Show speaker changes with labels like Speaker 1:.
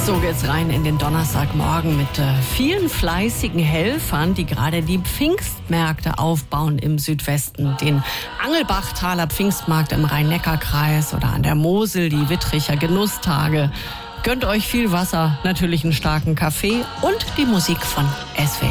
Speaker 1: So geht's rein in den Donnerstagmorgen mit vielen fleißigen Helfern, die gerade die Pfingstmärkte aufbauen im Südwesten. Den Angelbachtaler Pfingstmarkt im Rhein-Neckar-Kreis oder an der Mosel, die Wittricher Genusstage. Gönnt euch viel Wasser, natürlich einen starken Kaffee und die Musik von SWR.